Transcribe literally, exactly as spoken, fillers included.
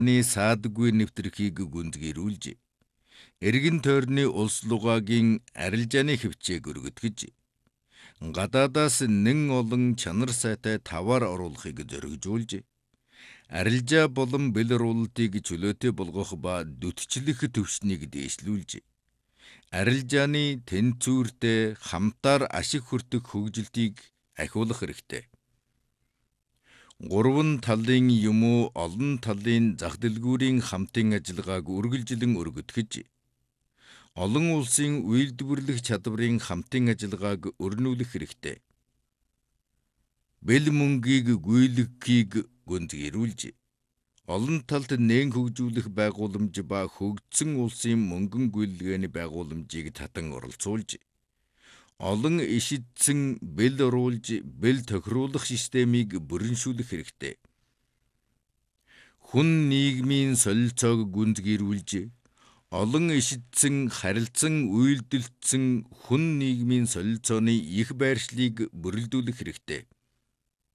саадгүй нэвтрхийг гүндгэрүүлж, эргэн тойрны улс лугаагийн арилжааны хөвчээг өргөдгөж, гадаадаас нэн олон чанар сайтай таваар оруулахыг зоригжуулж, арилжаа болон бэл оруулалтыг чөлөөтэй болгох ба дүтчлэх төвшнийг дээшлүүлж, арилжааны тэнцвэртэй хамтаар ашиг хүртэх хөгжилтийг ахиулах хэрэгтэй. Гурван талын юм уу олон талын зах дэлгүүрийн хамтын ажиллагааг үргэлжлэн өргөдгөж, олон улсын үйлдвэрлэх чадварын хамтын ажиллагааг өрнүүлэх хэрэгтэй. Бэл мөнгийг гүйлгэхийг гүндгэрүүлж, олон талд нээн хөгжүүлэх байгууламж ба хөгжсөн улсын мөнгөн гүйлгээний байгууламжийг татан оролцуулж, олон ишидсэн бэл оруулж, бэл тохируулах системийг бүрэншүүлэх хэрэгтэй. Хүн нийгмийн солилцоог гүндгэрүүлж, олон ишидсэн харилцан үйлдэлтсэн хүн нийгмийн солилцооны их байршлыг бүрэлдүүлэх хэрэгтэй.